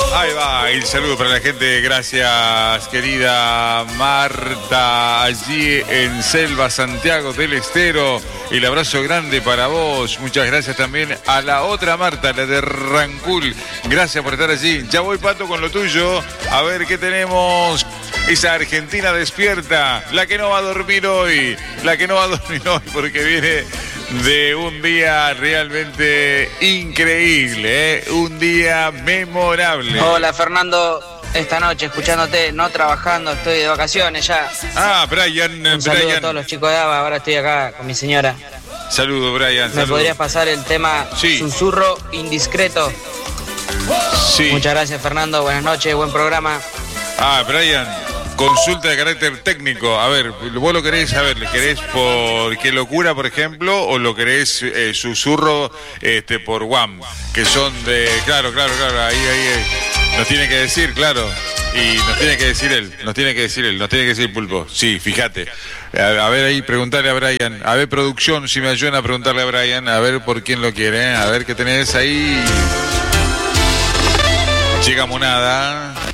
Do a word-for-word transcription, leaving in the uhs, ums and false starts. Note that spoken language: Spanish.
Ahí va, el saludo para la gente, gracias querida Marta, allí en Selva, Santiago del Estero. El abrazo grande para vos, muchas gracias también a la otra Marta, la de Rancul. Gracias por estar allí. Ya voy, Pato, con lo tuyo. A ver qué tenemos. Esa Argentina despierta, la que no va a dormir hoy, la que no va a dormir hoy porque viene de un día realmente increíble, ¿eh? Un día memorable. Hola Fernando, esta noche escuchándote, no trabajando, estoy de vacaciones ya. Ah, Brian, Un saludo Brian. a todos los chicos de A B A, ahora estoy acá con mi señora. Saludo, Brian. ¿Me Saludo. podrías pasar el tema Sí. Susurro Indiscreto? Sí. Muchas gracias Fernando, buenas noches, buen programa. Ah, Brian, consulta de carácter técnico. A ver, vos lo querés, a ver, ¿le querés por Qué Locura, por ejemplo, o lo querés eh, Susurro este, por Wham? Que son de, claro, claro, claro, ahí, ahí, ahí. Nos tiene que decir, claro. Y nos tiene que decir él, nos tiene que decir él, nos tiene que decir Pulpo. Sí, fíjate. A, a ver ahí, preguntarle a Brian. A ver, producción, si me ayudan a preguntarle a Brian, a ver por quién lo quiere, ¿eh? A ver qué tenés ahí. Chica Monada.